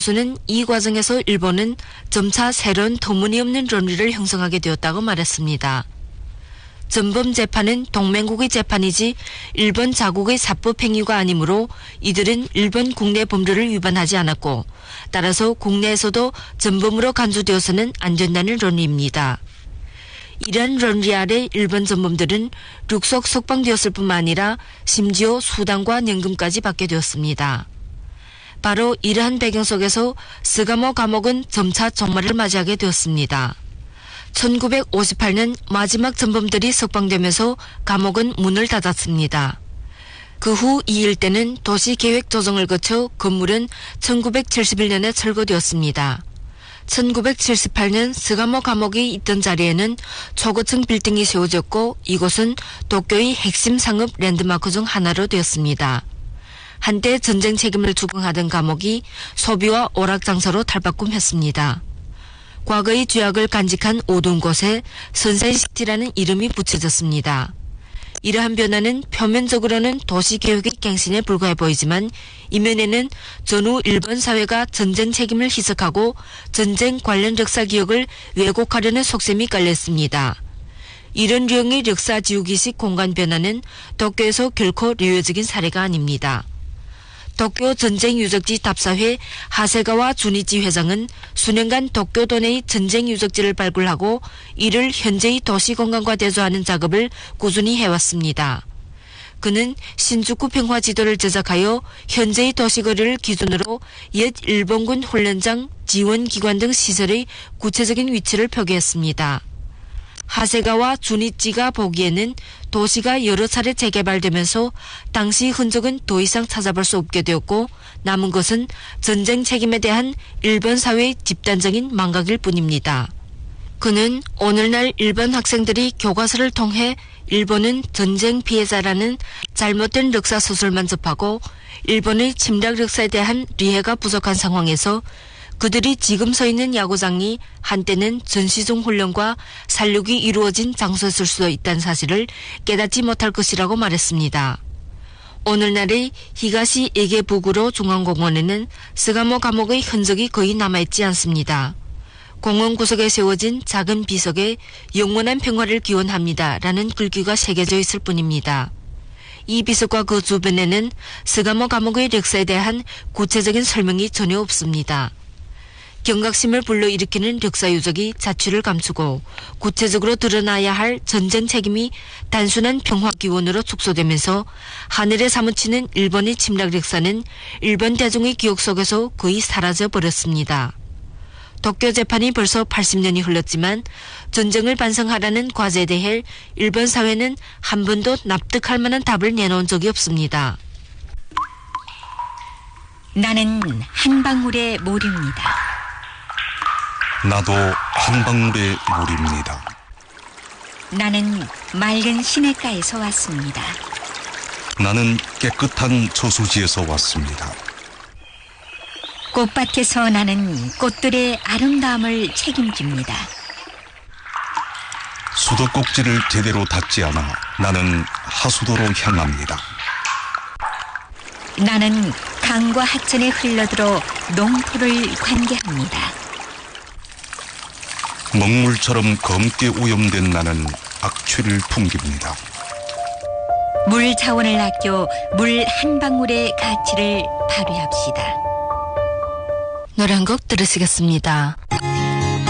교수는 이 과정에서 일본은 점차 새로운 터무니없는 논리를 형성하게 되었다고 말했습니다. 전범 재판은 동맹국의 재판이지 일본 자국의 사법 행위가 아니므로 이들은 일본 국내 법률을 위반하지 않았고 따라서 국내에서도 전범으로 간주되어서는 안 된다는 논리입니다. 이러한 논리 아래 일본 전범들은 룩속 석방되었을 뿐만 아니라 심지어 수당과 연금까지 받게 되었습니다. 바로 이러한 배경 속에서 스가모 감옥은 점차 종말을 맞이하게 되었습니다. 1958년 마지막 전범들이 석방되면서 감옥은 문을 닫았습니다. 그 후 이 일대는 도시계획 조정을 거쳐 건물은 1971년에 철거되었습니다. 1978년 스가모 감옥이 있던 자리에는 초고층 빌딩이 세워졌고 이곳은 도쿄의 핵심 상업 랜드마크 중 하나로 되었습니다. 한때 전쟁 책임을 추궁하던 감옥이 소비와 오락장소로 탈바꿈했습니다. 과거의 죄악을 간직한 오둔 곳에 선센시티라는 이름이 붙여졌습니다. 이러한 변화는 표면적으로는 도시계획의 갱신에 불과해 보이지만 이면에는 전후 일본 사회가 전쟁 책임을 희석하고 전쟁 관련 역사 기억을 왜곡하려는 속셈이 깔렸습니다. 이런 류의 역사 지우기식 공간 변화는 도쿄에서 결코 류효적인 사례가 아닙니다. 도쿄 전쟁 유적지 답사회 하세가와 주니치 회장은 수년간 도쿄 도내의 전쟁 유적지를 발굴하고 이를 현재의 도시공간과 대조하는 작업을 꾸준히 해왔습니다. 그는 신주쿠 평화 지도를 제작하여 현재의 도시거리를 기준으로 옛 일본군 훈련장, 지원기관 등 시설의 구체적인 위치를 표기했습니다. 하세가와 주니치가 보기에는 도시가 여러 차례 재개발되면서 당시 흔적은 더 이상 찾아볼 수 없게 되었고 남은 것은 전쟁 책임에 대한 일본 사회의 집단적인 망각일 뿐입니다. 그는 오늘날 일본 학생들이 교과서를 통해 일본은 전쟁 피해자라는 잘못된 역사 소설만 접하고 일본의 침략 역사에 대한 이해가 부족한 상황에서 그들이 지금 서 있는 야구장이 한때는 전시중 훈련과 살육이 이루어진 장소였을 수도 있다는 사실을 깨닫지 못할 것이라고 말했습니다. 오늘날의 히가시 에게부구로 중앙공원에는 스가모 감옥의 흔적이 거의 남아있지 않습니다. 공원 구석에 세워진 작은 비석에 영원한 평화를 기원합니다 라는 글귀가 새겨져 있을 뿐입니다. 이 비석과 그 주변에는 스가모 감옥의 역사에 대한 구체적인 설명이 전혀 없습니다. 경각심을 불러일으키는 역사유적이 자취를 감추고 구체적으로 드러나야 할 전쟁 책임이 단순한 평화기원으로 축소되면서 하늘에 사무치는 일본의 침략 역사는 일본 대중의 기억 속에서 거의 사라져버렸습니다. 도쿄 재판이 벌써 80년이 흘렀지만 전쟁을 반성하라는 과제에 대해 일본 사회는 한 번도 납득할 만한 답을 내놓은 적이 없습니다. 나는 한 방울의 모류입니다. 나도 한 방울의 물입니다. 나는 맑은 시냇가에서 왔습니다. 나는 깨끗한 저수지에서 왔습니다. 꽃밭에서 나는 꽃들의 아름다움을 책임집니다. 수도꼭지를 제대로 닫지 않아 나는 하수도로 향합니다. 나는 강과 하천에 흘러들어 농토를 관계합니다. 먹물처럼 검게 오염된 나는 악취를 풍깁니다. 물 자원을 아껴 물 한 방울의 가치를 발휘합시다. 노래 한 곡 들으시겠습니다.